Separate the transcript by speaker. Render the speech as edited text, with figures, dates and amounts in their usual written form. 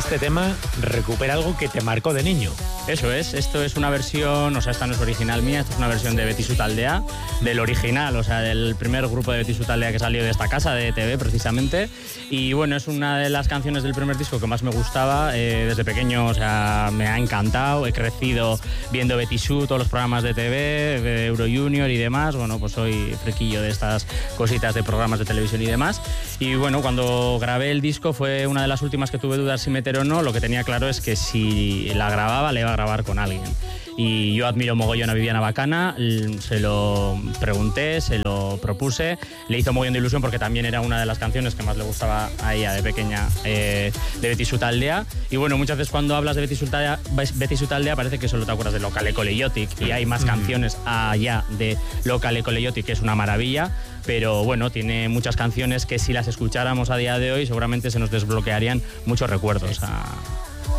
Speaker 1: este tema recupera algo que te marcó de niño.
Speaker 2: Eso es, esto es una versión, o sea, esta no es original mía, esto es una versión de Beti Sutaldea, del original, o sea, del primer grupo de Beti Sutaldea que salió de esta casa, de ETV precisamente. Y bueno, es una de las canciones del primer disco que más me gustaba desde pequeño, o sea, me ha encantado, he crecido viendo Beti Su, todos los programas de TV, de Euro Junior y demás. Bueno, pues soy frequillo de estas cositas de programas de televisión y demás. Y bueno, cuando grabé el disco fue una de las últimas que tuve dudas si meter o no. Lo que tenía claro es que si la grababa, la iba a grabar con alguien. Y yo admiro mogollón a Viviana Bacana, se lo pregunté, se lo propuse, le hizo mogollón de ilusión porque también era una de las canciones que más le gustaba a ella de pequeña, de Beti Sutaldea. Y bueno, muchas veces cuando hablas de Beti Sutaldea parece que solo te acuerdas de Lokale Kole Jotik, y hay más canciones allá de Lokale Kole Jotik, que es una maravilla. Pero bueno, tiene muchas canciones que si las escucháramos a día de hoy seguramente se nos desbloquearían muchos recuerdos.